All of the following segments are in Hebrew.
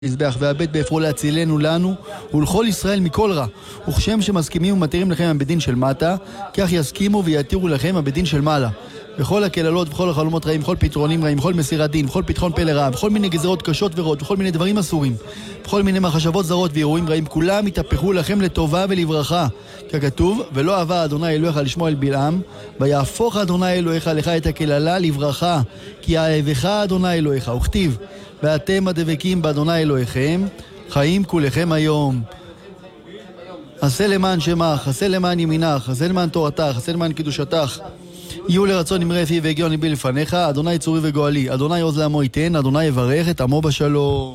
מזבח והבית באפרו להצילנו לנו ולכל ישראל מכל רע, וכשם שמסכימים ומתירים לכם הבית דין של מטה, כך יסכימו ויתירו לכם הבית דין של מעלה. בכל הקללות וכל החלומות רעים, בכל פתרונים רעים, בכל מסירת דין, בכל פתחון פה לרע, בכל מיני גזרות קשות ורעות, בכל מיני דברים אסורים, בכל מיני מחשבות זרות ואירועים רעים, כולם יתהפכו לכם לטובה ולברכה, ככתוב, ולא אהבה אדוני אלוהיך לשמוע אל בלעם, ויהפוך אדוני אלוהיך לך את הקללה לברכה, כי אהבך אדוני אלוהיך, וכתיב, ואתם הדבקים באדוני אלוהיכם, חיים כולכם היום. עשה למען שמך, עשה למען ימינך, עשה למען תורתך, עשה למען קדושתך. יהיו לרצון אמרי פי והגיון ליבי לפניך, אדוני צורי וגואלי, אדוני עוז לעמו ייתן, אדוני יברך את עמו בשלום.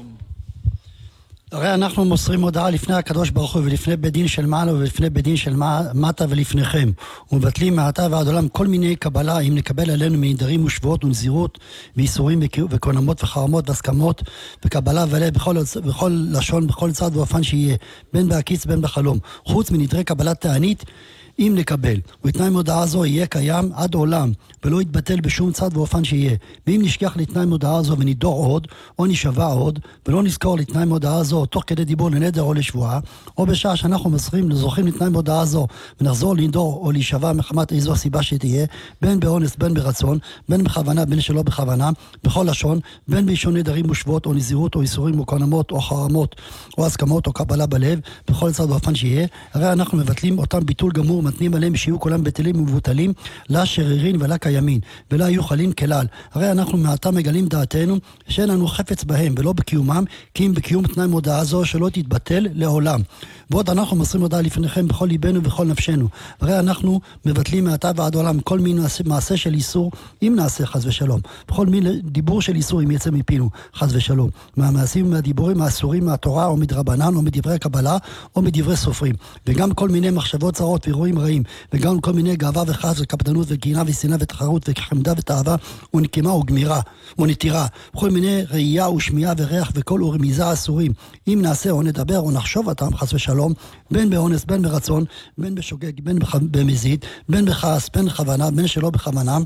הרי אנחנו מוסרים הודעה לפני הקדוש ברוך הוא ולפני בית דין של מעלה ולפני בית דין של מטה ולפניכם, ומבטלים מעתה ועד עולם כל מיני קבלה אם נקבל עלינו מנדרים ושבועות ונזירות ואיסורים וקונמות וחרמות והסכמות וקבלה ולב בכל לשון בכל צד ואופן שיהיה, בין בהקיץ בין בחלום, חוץ מנדרי קבלת תענית אם נקבל, ותנאי מודעה זו יהיה קיים עד עולם ולא יתבטל בשום צד ואופן שיהיה. ואם נשכח לתנאי מודעה זו ונידור עוד או נשבע עוד ולא נזכור לתנאי מודעה זו תוך כדי דיבור לנדר או לשבועה, או בשעה שאנחנו זוכים לתנאי מודעה זו ונחזור לנדור או להישבע מחמת איזו הסיבה שתהיה, בין באונס בין ברצון, בין בכוונה בין שלא בכוונה, בכל לשון, בין באישון נדרים ושבועות או נזירות או איסורים או קונמות או חרמות או הסכמות או קבלה בלב, בכל צד ואופן שיהיה, הרי אנחנו מבטלים אותם ביטול גמור, מתנים עליהם שיהיו כולם בטלים ומבוטלים, לה שרירין ולה קיימין, ולא יהיו חלין כלל. הרי אנחנו מעתה מגלים דעתנו שאין לנו חפץ בהם ולא בקיומם, כי אם בקיום תנאי מודעה זו שלא תתבטל לעולם. ועוד אנחנו מוסרים הודעה לפניכם בכל ליבנו ובכל נפשנו. הרי אנחנו מבטלים מעתה ועד עולם כל מין מעשה של איסור, אם נעשה חס ושלום. בכל מין דיבור של איסור אם יצא מפינו חס ושלום. מהמעשים ומהדיבורים האסורים מהתורה או מדרבנן או מדברי קבלה או מדברי סופרים. וגם כל מיני מחשבות צרות ואירועים רעים, וגם כל מיני גאווה וחס וקפדנות וגינה ושנאה ותחרות וחמדה ותאווה ונקימה וגמירה ונטירה. בכל מיני ראייה ושמיעה וריח וכל ורמיזה אסורים. אם נעשה או נדבר או נחשוב אותם חס ושלום, בין באונס, בין ברצון, בין בשוגג, בין במזיד, בין בכעס, בין בכוונה, בין שלא בכוונה,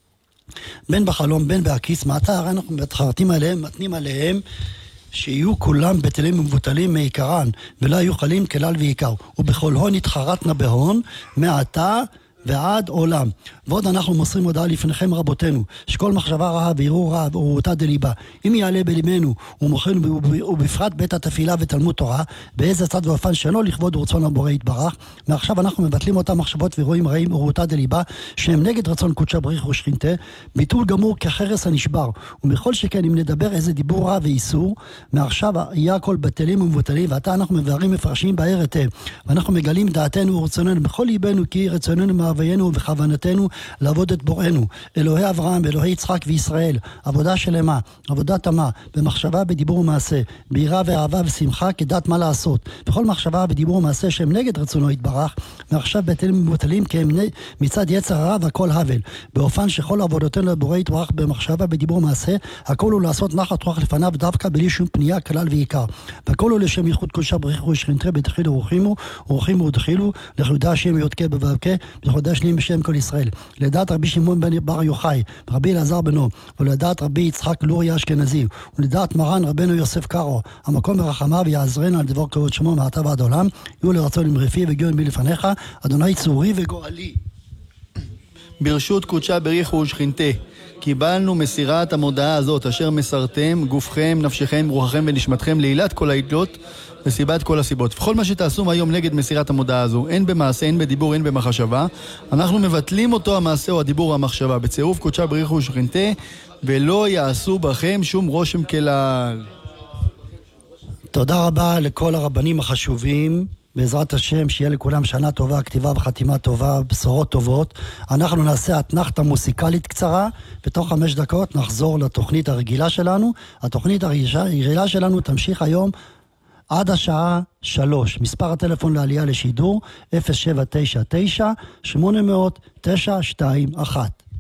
בין בחלום, בין בהקיץ, מעתה הרי אנחנו מתחרטים עליהם, מתנים עליהם, שיהיו כולם בטלים ומבוטלים מעיקרן, ולא יהיו חלים כלל ועיקר. ובכל הון יתחרטנה בהון, מעתה ועד עולם. ועוד אנחנו מוסרים הודעה לפניכם רבותינו, שכל מחשבה רעה וערעור רע ורותה דליבה, אם יעלה בליבנו ומוכרנו ובפרט בית התפילה ותלמוד תורה, באיזה צד ואופן שאינו לכבוד ורצון הבורא יתברך, מעכשיו אנחנו מבטלים אותם מחשבות ואירועים רעים ורותה דליבה, שהם נגד רצון קודשה בריך ושכינתה, ביטול גמור כחרס הנשבר, ומכל שכן אם נדבר איזה דיבור רע ואיסור, מעכשיו יהיה הכל בטלים ומבוטלים, ועתה אנחנו מבארים מפרשים בהר היטב, ואנחנו מגלים דעתנו ורצוננו בכל ליבנו, כי רצוננו מאוויינו ובכוונתנו לעבוד את בוראנו, אלוהי אברהם, אלוהי יצחק וישראל, עבודה שלמה, עבודה תמה, במחשבה, בדיבור ומעשה, ביראה ואהבה ושמחה, כדעת מה לעשות. בכל מחשבה, בדיבור ומעשה שהם נגד רצונו יתברך, מעכשיו בטלים ומבוטלים, כי הם מצד יצר הרע והכל הבל, באופן שכל עבודותינו לבורא יתברך במחשבה, בדיבור ומעשה, הכל הוא לעשות נחת רוח לפניו דווקא בלי שום פנייה כלל ועיקר. והכל הוא לשם ייחוד קודשה בריך ושכינתה, בתחילו ורחימו ודחילו, לכבודה השם יודקה בבבקה, לכבודה שנים בשם כל ישראל. לדעת רבי שמעון בן בר יוחאי, רבי אלעזר בנו, ולדעת רבי יצחק לורי אשכנזי, ולדעת מרן רבנו יוסף קארו, המקום ברחמיו יעזרנו על דבר כבוד שמו מעתה ועד עולם, יהיו לרצון אמרי והגיון בי לפניך, אדוני צורי וגואלי. ברשות קודשה בריך ושכינתה, קיבלנו מסירת המודעה הזאת, אשר מסרתם גופכם, נפשכם, רוחכם ונשמתכם לעילת כל העילות וסיבת כל הסיבות. וכל מה שתעשו היום נגד מסירת המודעה הזו, אין במעשה, אין בדיבור, אין במחשבה, אנחנו מבטלים אותו המעשה או הדיבור או המחשבה, בצירוף קודשה בריך ושכינתה, ולא יעשו בכם שום רושם כלל. תודה רבה לכל הרבנים החשובים, בעזרת השם שיהיה לכולם שנה טובה, כתיבה וחתימה טובה, בשורות טובות. אנחנו נעשה אתנחתה מוסיקלית קצרה, בתוך 5 דקות נחזור לתוכנית הרגילה שלנו. התוכנית הרגילה שלנו תמשיך היום עד השעה 3. מספר הטלפון לעלייה לשידור 0799-800-921.